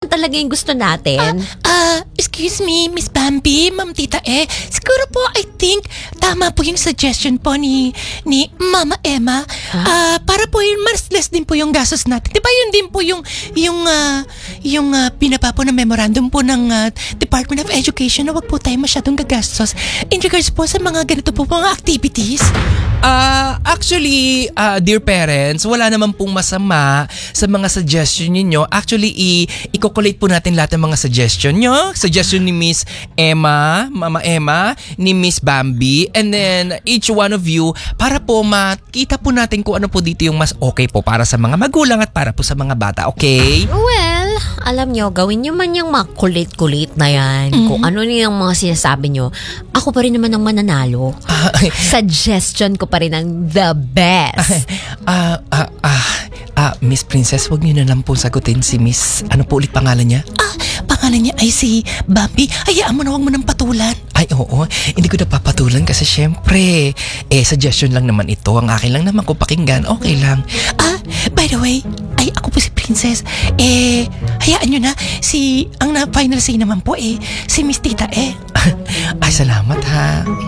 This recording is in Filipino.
talaga yung gusto natin. Excuse me, Miss Bambi, Ma'am Tita siguro po, I think, tama po yung suggestion po ni Mama Emma. Para po yung mas less din po yung gastos natin. Diba yun din po yung pinapa po ng memorandum po ng Department of Education na wag po tayo masyadong gagastos in regards po sa mga ganito po mga activities. Actually, dear parents, wala naman pong masama sa mga suggestion ninyo. Actually, i-collate po natin lahat ng mga suggestion nyo. Suggestion ni Miss Emma, Mama Emma, ni Miss Bambi, and then each one of you para po makita po natin kung ano po dito yung mas okay po para sa mga magulang at para po sa mga bata, okay? Well, alam nyo, gawin nyo man yung mga kulit-kulit na yan. Kung ano yung mga sinasabi nyo, ako pa rin naman ang mananalo. Suggestion ko pa rin ang the best. Miss Princess, wag niyo na lang po sagutin si Miss, ano po ulit pangalan niya? Pangalan niya ay si Bambi. Hayaan mo na, wag mo nang patulan. Ay, oo. Hindi ko napapatulan kasi syempre, suggestion lang naman ito. Ang akin lang naman kung pakinggan, okay lang. By the way, ako po si Princess. Hayaan nyo na, ang final say naman po si Miss Tita Ay, salamat ha.